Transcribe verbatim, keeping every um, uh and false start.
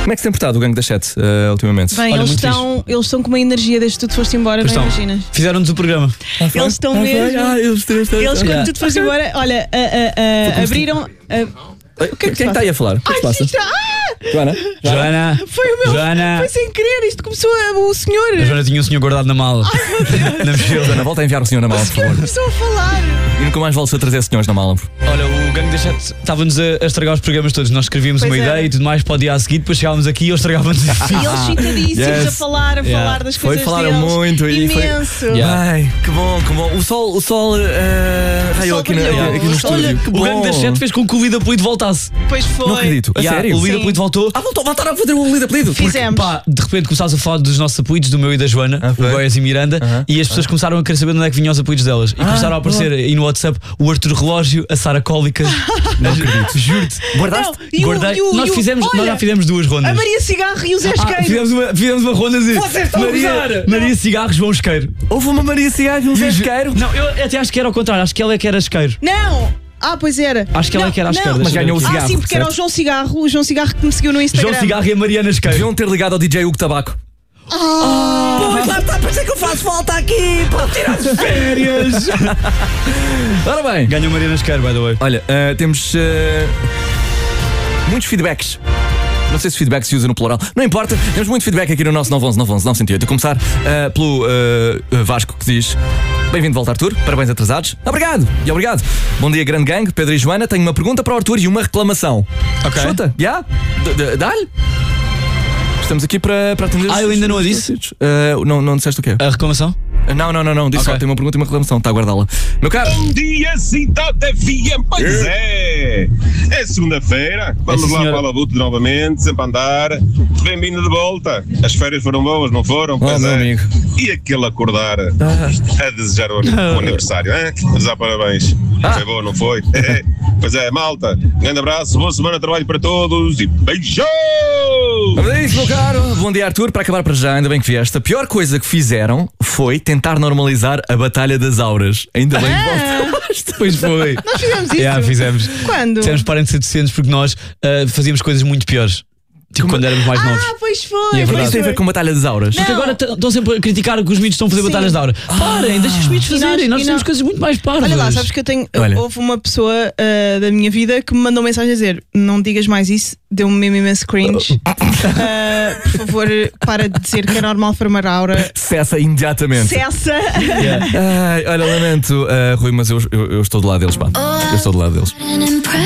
Como é que se tem portado o Gangue das Sete uh, ultimamente? Bem, Olha, eles muito estão, eles estão com uma energia desde que tu te foste embora, Pois não estão. imaginas? Fizeram-nos o programa. Ah, foi? Eles estão Ah, foi? mesmo. Ah, eles, eles, Eles, quando Yeah. tu te foste embora, olha, ah, ah, ah, abriram. ah, O que é que está aí a falar? O que é que se Ai, passa? isto- ah, Joana? Joana! foi o meu. Joana! Foi sem querer, isto começou a, o senhor. A Joana tinha um senhor guardado na mala. Na mochila. Joana, volta a enviar o senhor na mala, O por senhor favor. começou a falar. E nunca mais voltes a trazer senhores na mala. Olha, o Gangue das Sete estava-nos a, a estragar os programas todos. Nós escrevíamos Pois uma era. ideia e tudo mais para o dia a seguir, depois chegávamos aqui e eles estragavam-nos. E eles chitadíssimos Yes. a falar, a Yeah. falar das Foi, coisas falaram deles. muito e foi- Imenso. Yeah. Ai, que bom, que bom. O sol, o sol uh, raiou sol aqui, na- brilhou. aqui no O estúdio. sol- Que O bom. Gangue das Sete fez com que o Lida Apelido voltasse. Pois foi. Não acredito. A Yeah, sério? O Lida Sim. Apelido voltou. Ah, voltou, voltaram a fazer o líder apelido. Fizemos. Pá, de repente começaste a falar dos nossos apelidos, do meu e da Joana, Ah, o foi? Goiás e Miranda, Aham. e as pessoas começaram a querer saber de onde é que vinham os apelidos delas. E começaram a aparecer aí no WhatsApp o Arthur Relógio, a Sara Cólicas. Não acredito. Juro-te. Guardaste? Não, e o- Guardei. e o- nós, e o- fizemos, nós olha, já fizemos duas rondas. A Maria Cigarro e o Zé Ah, Esqueiro. fizemos, uma, fizemos uma ronda de Vocês estão a Maria, gozar? Maria Cigarros, João Esqueiro. Houve uma Maria Cigarro e um Zé Esqueiro. Não, eu até acho que era ao contrário, acho que ela é que era Esqueiro. Não! Ah, pois era. Acho que ela Não, é que era à não. esquerda. Mas deixa eu ganhou ver o aqui. Ah, Cigarro, sim, porque era o certo? João Cigarro, o João Cigarro que me seguiu no Instagram. João Cigarro e a Mariana Esqueiro. Deviam ter ligado ao D J Hugo Tabaco. Ah, Lá está, pensei que eu faço falta aqui para tirar as Férias. Ora bem. Ganhou Mariana Esqueiro, by the way. Olha, uh, temos uh, muitos feedbacks. Não sei se feedback se usa no plural. Não importa, temos muito feedback aqui no nosso nove onze nove onze nove zero oito. A começar uh, pelo uh, Vasco, que diz: bem-vindo de volta, Arthur. Parabéns atrasados. Obrigado. E obrigado. Bom dia, grande gangue. Pedro e Joana. Tenho uma pergunta para o Arthur e uma reclamação. Ok. Chuta. Já? D- d- Dá-lhe? Estamos aqui para, para atender. Ah, eu ainda não a disse? Uh, não, não disseste o quê? A reclamação? Não, não, não, não. Disse Ok. só, tenho uma pergunta e uma reclamação. Está a guardá-la. Meu caro. Bom dia, cidade F M. Pois é. É segunda-feira. Vamos Essa lá senhora- para a Labuto novamente, sempre a andar. Bem-vindo de volta. As férias foram boas, não foram? Pois meu é. amigo. E aquele acordar Ah. a desejar o, o aniversário, hein? A desejar parabéns. Ah. Foi bom, não foi? Pois é, malta. Grande abraço, boa semana de trabalho para todos e beijão! Vamos a isso, meu caro. Bom dia, Arthur. Para acabar para já, ainda bem que vieste. A pior coisa que fizeram foi tentar normalizar a Batalha das Auras. Ainda bem que voltaste. Pois foi. nós fizemos isso. Yeah, fizemos. Quando? Dissemos parem de ser decentes porque nós ah, fazíamos coisas muito piores. Tipo quando éramos mais novos. Ah, pois foi. E é O que verdade. isso tem a ver com Batalha das Auras? Porque Não. agora t- estão sempre a criticar que os miúdos estão a fazer Sim. batalhas de aura. Parem, deixem os miúdos E nós- fazerem. Nós e temos nós- coisas muito mais parvas. Olha lá, sabes que eu tenho. Olha. Houve uma pessoa ah, da minha vida que me mandou mensagem a dizer: não digas mais isso, deu-me mesmo imenso cringe. Ah, por favor, para de dizer que é normal formar aura. Cessa imediatamente. Cessa! Yeah. Ai, olha, lamento, ah, Rui, mas eu, eu, eu estou do lado deles, pá. Eu estou do lado deles. An impression.